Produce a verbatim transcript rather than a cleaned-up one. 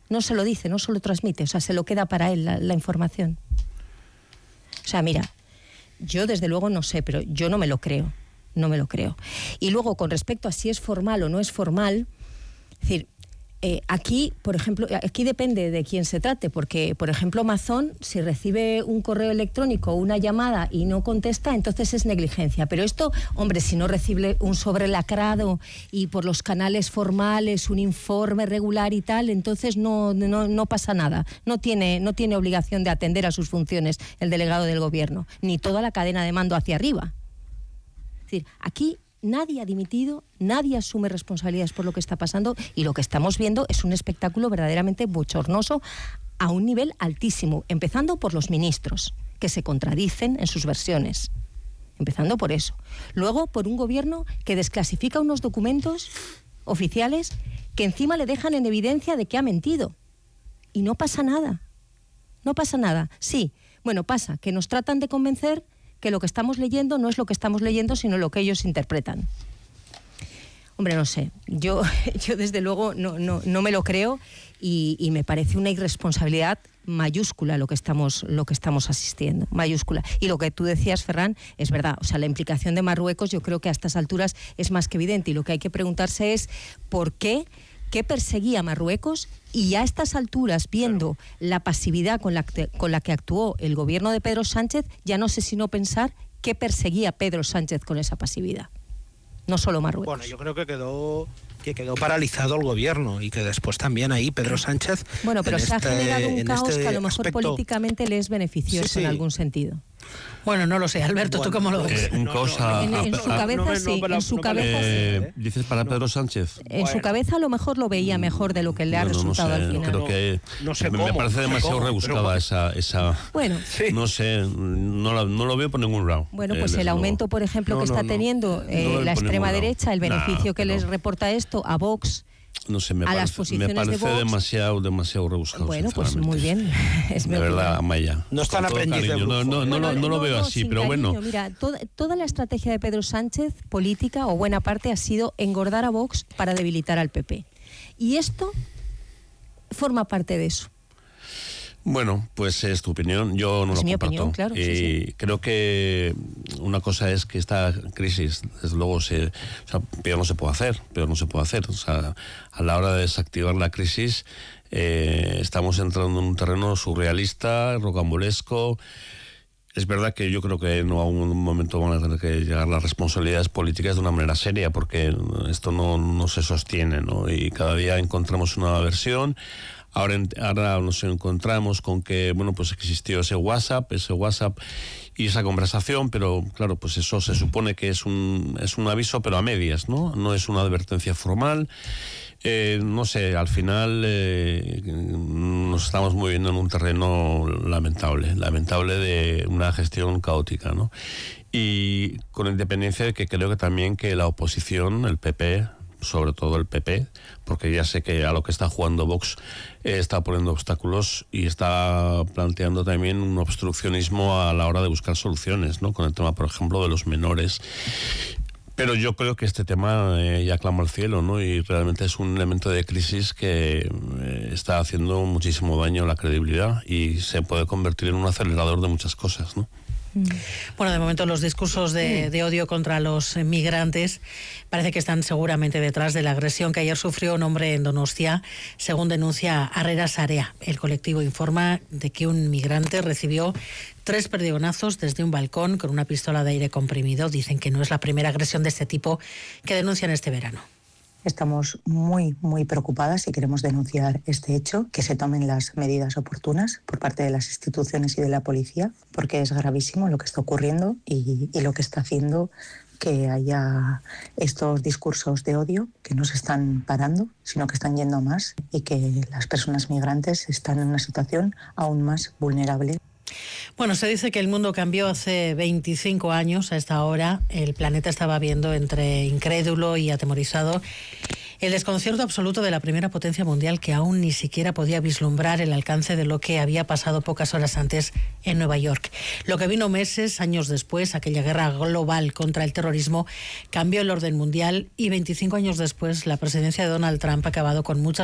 No se lo dice, no se lo transmite, o sea, se lo queda para él la, la información. O sea, mira, yo desde luego no sé, pero yo no me lo creo, no me lo creo. Y luego, con respecto a si es formal o no es formal, es decir, eh, aquí, por ejemplo, aquí depende de quién se trate, porque, por ejemplo, Amazon, si recibe un correo electrónico o una llamada y no contesta, entonces es negligencia. Pero esto, hombre, si no recibe un sobre lacrado y por los canales formales, un informe regular y tal, entonces no, no, no pasa nada. No tiene, no tiene obligación de atender a sus funciones el delegado del gobierno, ni toda la cadena de mando hacia arriba. Es decir, aquí nadie ha dimitido, nadie asume responsabilidades por lo que está pasando y lo que estamos viendo es un espectáculo verdaderamente bochornoso a un nivel altísimo, empezando por los ministros, que se contradicen en sus versiones, empezando por eso. Luego, por un gobierno que desclasifica unos documentos oficiales que encima le dejan en evidencia de que ha mentido. Y no pasa nada, no pasa nada. Sí, bueno, pasa que nos tratan de convencer que lo que estamos leyendo no es lo que estamos leyendo, sino lo que ellos interpretan. Hombre, no sé, yo, yo desde luego no, no, no me lo creo y, y me parece una irresponsabilidad mayúscula lo que estamos, lo que estamos asistiendo, mayúscula. Y lo que tú decías, Ferran, es verdad, o sea, la implicación de Marruecos yo creo que a estas alturas es más que evidente y lo que hay que preguntarse es ¿por qué? ¿Qué perseguía Marruecos? Y a estas alturas, viendo claro. la pasividad con la, que, con la que actuó el gobierno de Pedro Sánchez, ya no sé si no pensar qué perseguía Pedro Sánchez con esa pasividad. No solo Marruecos. Bueno, yo creo que quedó que quedó paralizado el gobierno y que después también ahí Pedro Sánchez... Bueno, pero se este, ha generado un caos este que a lo mejor aspecto... políticamente le es beneficioso sí, sí. en algún sentido. Bueno, no lo sé, Alberto, bueno, ¿tú cómo lo ves? Eh, un no, caos no, a, en, en a, su cabeza no, no, sí, no, no, en su no, cabeza eh, sí. ¿Dices para Pedro Sánchez? En bueno. su cabeza a lo mejor lo veía mejor de lo que le ha bueno, resultado no sé, al final. Creo que no sé me, cómo, me parece no sé demasiado cómo, rebuscada pero... esa, esa... Bueno. Sí. No sé, no, la, no lo veo por ningún lado. Bueno, pues eh, el aumento, luego. por ejemplo, no, que no, está no, teniendo eh, no la extrema derecha, el beneficio nah, que no. les reporta esto a Vox... No sé, me a parece, las posiciones me parece de Vox, demasiado, demasiado rebuscado. Bueno, pues muy bien. Es de verdad, Amaya. No están aprendices. No, no, no, bueno, no, no lo veo no, así, pero cariño, bueno. Mira, toda, toda la estrategia de Pedro Sánchez, política o buena parte, ha sido engordar a Vox para debilitar al P P. Y esto forma parte de eso. Bueno, pues es tu opinión, yo no es lo mi comparto. Opinión, claro, y sí, sí. creo que una cosa es que esta crisis, desde luego, se, o sea, peor no se puede hacer, peor no se puede hacer. O sea, a la hora de desactivar la crisis, eh, estamos entrando en un terreno surrealista, rocambolesco. Es verdad que yo creo que en algún momento van a tener que llegar las responsabilidades políticas de una manera seria, porque esto no, no se sostiene, ¿no? Y cada día encontramos una nueva versión. Ahora, ahora nos encontramos con que, bueno, pues existió ese WhatsApp, ese WhatsApp y esa conversación, pero claro, pues eso se supone que es un, es un aviso, pero a medias, ¿no? No es una advertencia formal. Eh, no sé, al final eh, nos estamos moviendo en un terreno lamentable, lamentable de una gestión caótica, ¿no? Y con independencia de que creo que también que la oposición, el P P, sobre todo el P P, porque ya sé que a lo que está jugando Vox eh, está poniendo obstáculos y está planteando también un obstruccionismo a la hora de buscar soluciones, ¿no? Con el tema, por ejemplo, de los menores. Pero yo creo que este tema eh, ya clama al cielo, ¿no? Y realmente es un elemento de crisis que eh, está haciendo muchísimo daño a la credibilidad y se puede convertir en un acelerador de muchas cosas, ¿no? Bueno, de momento los discursos de, de odio contra los migrantes parece que están seguramente detrás de la agresión que ayer sufrió un hombre en Donostia, según denuncia Harrera Sarea. El colectivo informa de que un migrante recibió tres perdigonazos desde un balcón con una pistola de aire comprimido. Dicen que no es la primera agresión de este tipo que denuncian este verano. Estamos muy, muy preocupadas y queremos denunciar este hecho, que se tomen las medidas oportunas por parte de las instituciones y de la policía, porque es gravísimo lo que está ocurriendo y, y lo que está haciendo que haya estos discursos de odio que no se están parando, sino que están yendo a más y que las personas migrantes están en una situación aún más vulnerable. Bueno, se dice que el mundo cambió hace veinticinco años. A esta hora el planeta estaba viendo entre incrédulo y atemorizado el desconcierto absoluto de la primera potencia mundial, que aún ni siquiera podía vislumbrar el alcance de lo que había pasado pocas horas antes en Nueva York. Lo que vino meses, años después, aquella guerra global contra el terrorismo, cambió el orden mundial y veinticinco años después la presidencia de Donald Trump ha acabado con muchas